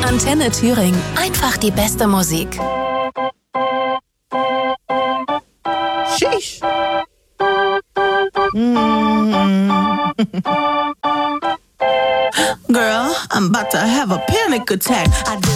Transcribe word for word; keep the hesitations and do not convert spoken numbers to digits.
Antenne Thüringen. Einfach die beste Musik. Sheesh. Mm. Girl, I'm about to have a panic attack. I did